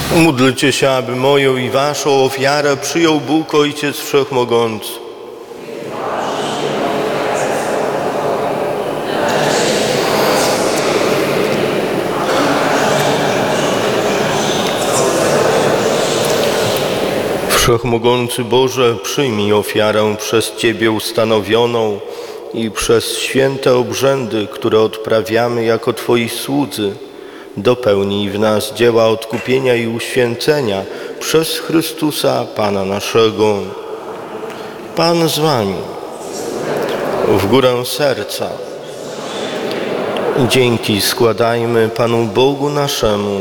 Módlcie się, aby moją i waszą ofiarę przyjął Bóg Ojciec Wszechmogący. Wszechmogący Boże, przyjmij ofiarę przez Ciebie ustanowioną i przez święte obrzędy, które odprawiamy jako Twoi słudzy. Dopełnij w nas dzieła odkupienia i uświęcenia przez Chrystusa Pana naszego. Pan z wami. W górę serca. Dzięki składajmy Panu Bogu naszemu.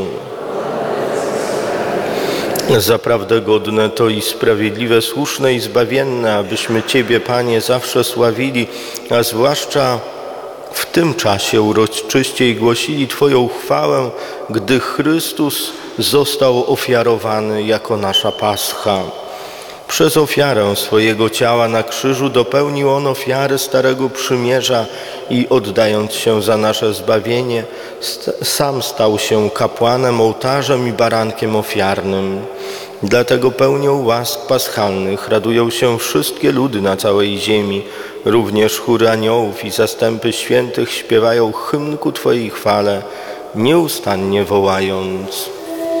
Zaprawdę godne to i sprawiedliwe, słuszne i zbawienne, abyśmy Ciebie, Panie, zawsze sławili, a zwłaszcza w tym czasie uroczyściej głosili Twoją chwałę, gdy Chrystus został ofiarowany jako nasza Pascha. Przez ofiarę swojego ciała na krzyżu dopełnił On ofiary Starego Przymierza i oddając się za nasze zbawienie, sam stał się kapłanem, ołtarzem i barankiem ofiarnym. Dlatego pełnią łask paschalnych radują się wszystkie ludy na całej ziemi. Również chóry aniołów i zastępy świętych śpiewają hymn ku Twojej chwale, nieustannie wołając: